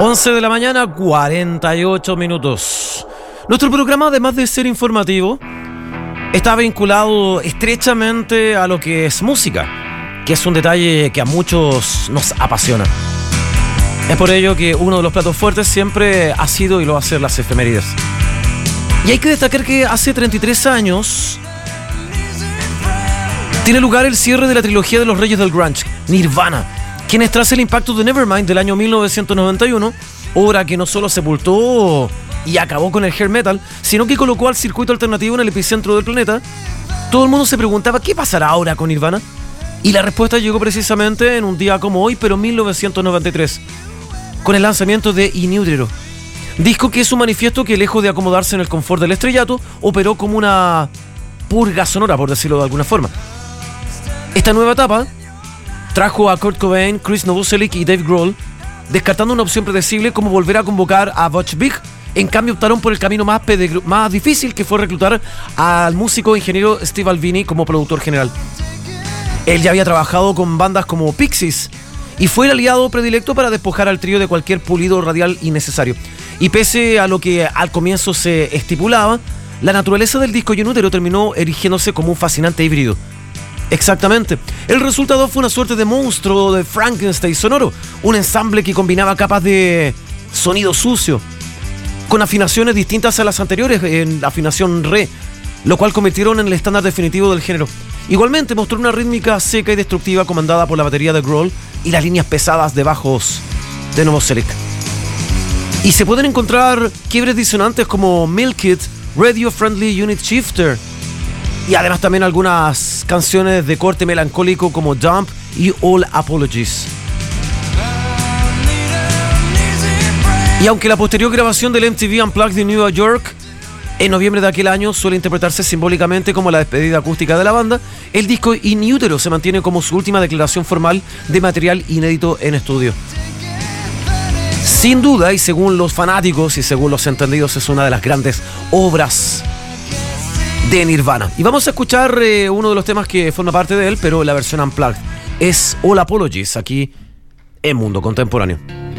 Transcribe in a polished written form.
11 de la mañana, 48 minutos. Nuestro programa, además de ser informativo, está vinculado estrechamente a lo que es música, que es un detalle que a muchos nos apasiona. Es por ello que uno de los platos fuertes siempre ha sido y lo va a ser las efemérides. Y hay que destacar que hace 33 años tiene lugar el cierre de la trilogía de los reyes del grunge, Nirvana, quienes tras el impacto de Nevermind del año 1991, obra que no solo sepultó y acabó con el hair metal, sino que colocó al circuito alternativo en el epicentro del planeta, todo el mundo se preguntaba ¿qué pasará ahora con Nirvana? Y la respuesta llegó precisamente en un día como hoy, pero 1993, con el lanzamiento de In Utero, disco que es un manifiesto que, lejos de acomodarse en el confort del estrellato, operó como una purga sonora, por decirlo de alguna forma. Esta nueva etapa trajo a Kurt Cobain, Chris Novoselic y Dave Grohl, descartando una opción predecible como volver a convocar a Butch Vig. En cambio optaron por el camino más difícil, que fue reclutar al músico e ingeniero Steve Albini como productor general. Él ya había trabajado con bandas como Pixies y fue el aliado predilecto para despojar al trío de cualquier pulido radial innecesario. Y pese a lo que al comienzo se estipulaba, la naturaleza del disco In Utero terminó erigiéndose como un fascinante híbrido. Exactamente. El resultado fue una suerte de monstruo de Frankenstein sonoro, un ensamble que combinaba capas de sonido sucio, con afinaciones distintas a las anteriores en la afinación re, lo cual convirtieron en el estándar definitivo del género. Igualmente mostró una rítmica seca y destructiva comandada por la batería de Grohl y las líneas pesadas de bajos de Novoselic. Y se pueden encontrar quiebres disonantes como Milk It, Radio Friendly Unit Shifter, y además también algunas canciones de corte melancólico como Dump y All Apologies. Y aunque la posterior grabación del MTV Unplugged de New York en noviembre de aquel año suele interpretarse simbólicamente como la despedida acústica de la banda, el disco In Utero se mantiene como su última declaración formal de material inédito en estudio. Sin duda, y según los fanáticos y según los entendidos, es una de las grandes obras de Nirvana. Y vamos a escuchar uno de los temas que forma parte de él, pero la versión Unplugged es All Apologies, aquí en Mundo Contemporáneo.